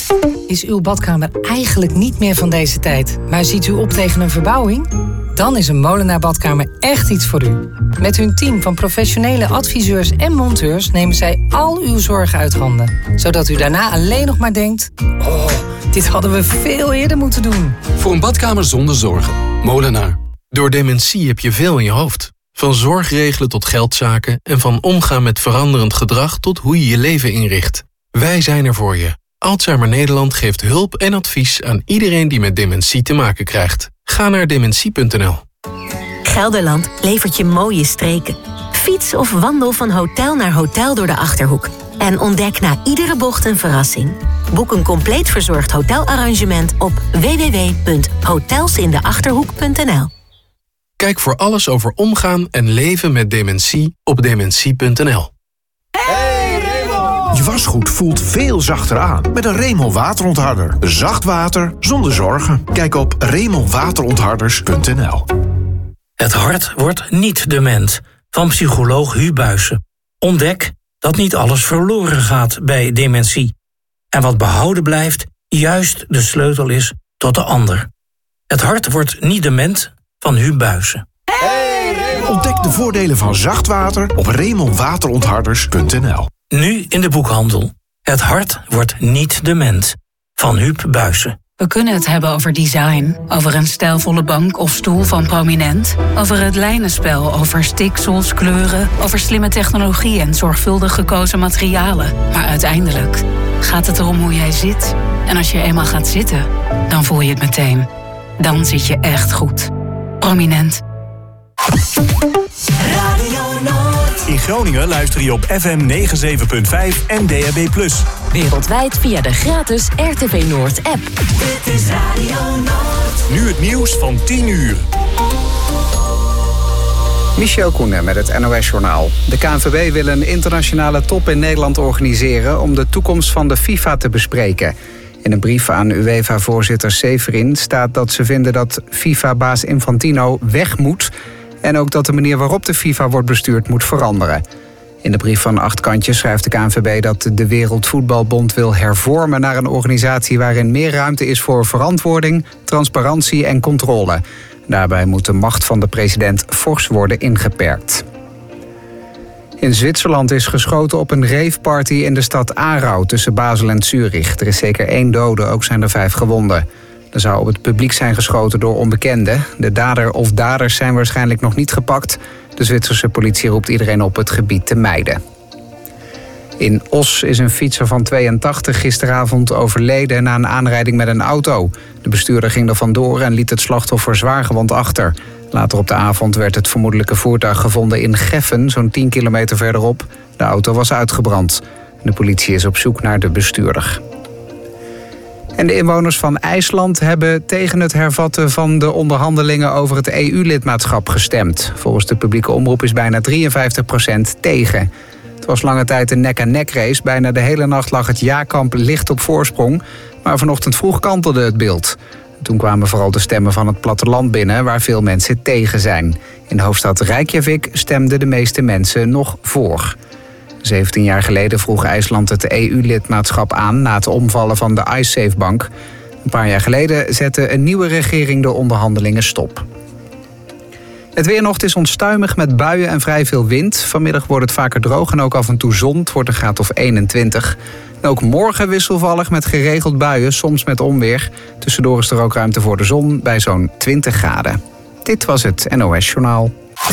Is uw badkamer eigenlijk niet meer van deze tijd, maar ziet u op tegen een verbouwing? Dan is een Molenaar Badkamer echt iets voor u. Met hun team van professionele adviseurs en monteurs nemen zij al uw zorgen uit handen. Zodat u daarna alleen nog maar denkt: oh, dit hadden we veel eerder moeten doen. Voor een badkamer zonder zorgen. Molenaar. Door dementie heb je veel in je hoofd. Van zorgregelen tot geldzaken en van omgaan met veranderend gedrag tot hoe je je leven inricht. Wij zijn er voor je. Alzheimer Nederland geeft hulp en advies aan iedereen die met dementie te maken krijgt. Ga naar dementie.nl. Gelderland levert je mooie streken. Fiets of wandel van hotel naar hotel door de Achterhoek. En ontdek na iedere bocht een verrassing. Boek een compleet verzorgd hotelarrangement op www.hotelsindeachterhoek.nl. Kijk voor alles over omgaan en leven met dementie op dementie.nl. Je wasgoed voelt veel zachter aan met een Remel waterontharder. Zacht water zonder zorgen. Kijk op remelwaterontharders.nl. Het hart wordt niet dement. Van psycholoog Hu Buijsen. Ontdek dat niet alles verloren gaat bij dementie. En wat behouden blijft, juist de sleutel is tot de ander. Het hart wordt niet dement van Hu Buijsen. Ontdek de voordelen van zacht water op remelwaterontharders.nl. Nu in de boekhandel. Het hart wordt niet dement. Van Huub Buijsen. We kunnen het hebben over design, over een stijlvolle bank of stoel van Prominent, over het lijnenspel, over stiksels, kleuren, over slimme technologie en zorgvuldig gekozen materialen. Maar uiteindelijk gaat het erom hoe jij zit. En als je eenmaal gaat zitten, dan voel je het meteen. Dan zit je echt goed. Prominent. In Groningen luister je op FM 97.5 en DAB+. Wereldwijd via de gratis RTV Noord app. Dit is Radio Noord. Nu het nieuws van 10 uur. Michel Koenen met het NOS-journaal. De KNVB wil een internationale top in Nederland organiseren om de toekomst van de FIFA te bespreken. In een brief aan UEFA-voorzitter Severin staat dat ze vinden dat FIFA-baas Infantino weg moet en ook dat de manier waarop de FIFA wordt bestuurd moet veranderen. In de brief van 8 kantjes schrijft de KNVB dat de Wereldvoetbalbond wil hervormen naar een organisatie waarin meer ruimte is voor verantwoording, transparantie en controle. Daarbij moet de macht van de president fors worden ingeperkt. In Zwitserland is geschoten op een raveparty in de stad Aarau tussen Basel en Zurich. Er is zeker 1 dode, ook zijn er 5 gewonden. Er zou op het publiek zijn geschoten door onbekenden. De dader of daders zijn waarschijnlijk nog niet gepakt. De Zwitserse politie roept iedereen op het gebied te mijden. In Os is een fietser van 82 gisteravond overleden na een aanrijding met een auto. De bestuurder ging er vandoor en liet het slachtoffer zwaargewond achter. Later op de avond werd het vermoedelijke voertuig gevonden in Geffen, zo'n 10 kilometer verderop. De auto was uitgebrand. De politie is op zoek naar de bestuurder. En de inwoners van IJsland hebben tegen het hervatten van de onderhandelingen over het EU-lidmaatschap gestemd. Volgens de publieke omroep is bijna 53% tegen. Het was lange tijd een nek-aan-nek race. Bijna de hele nacht lag het ja-kamp licht op voorsprong. Maar vanochtend vroeg kantelde het beeld. Toen kwamen vooral de stemmen van het platteland binnen, waar veel mensen tegen zijn. In de hoofdstad Reykjavik stemden de meeste mensen nog voor. 17 jaar geleden vroeg IJsland het EU-lidmaatschap aan na het omvallen van de Icesave-bank. Een paar jaar geleden zette een nieuwe regering de onderhandelingen stop. Het weer nog is onstuimig met buien en vrij veel wind. Vanmiddag wordt het vaker droog en ook af en toe zon. Het wordt een graad of 21. En ook morgen wisselvallig met geregeld buien, soms met onweer. Tussendoor is er ook ruimte voor de zon bij zo'n 20 graden. Dit was het NOS Journaal.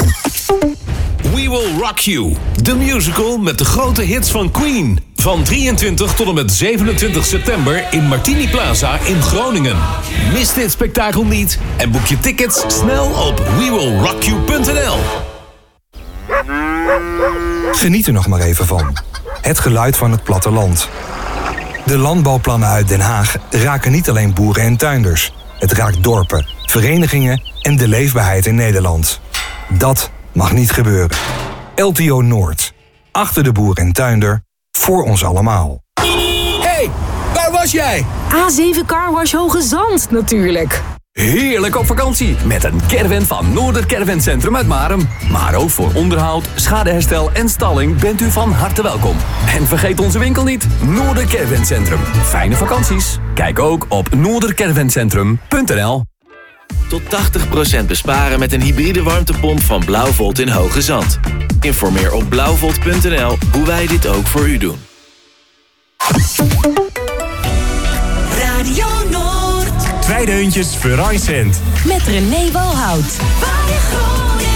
We Will Rock You, de musical met de grote hits van Queen. Van 23 tot en met 27 september in Martini Plaza in Groningen. Mis dit spektakel niet en boek je tickets snel op wewillrockyou.nl. Geniet er nog maar even van. Het geluid van het platteland. De landbouwplannen uit Den Haag raken niet alleen boeren en tuinders. Het raakt dorpen, verenigingen en de leefbaarheid in Nederland. Dat mag niet gebeuren. LTO Noord. Achter de boer en tuinder. Voor ons allemaal. Hey, waar was jij? A7 Carwash Hoge Zand, natuurlijk. Heerlijk op vakantie met een caravan van Noorder Caravan Centrum uit Marum. Maar ook voor onderhoud, schadeherstel en stalling bent u van harte welkom. En vergeet onze winkel niet, Noorder Caravan Centrum. Fijne vakanties. Kijk ook op noordercaravancentrum.nl. Tot 80% besparen met een hybride warmtepomp van Blauwvolt in Hoge Zand. Informeer op blauwvolt.nl hoe wij dit ook voor u doen. Radio Noord. Twee deuntjes voor 1 cent. Met René Walhout. Waar je Groningen.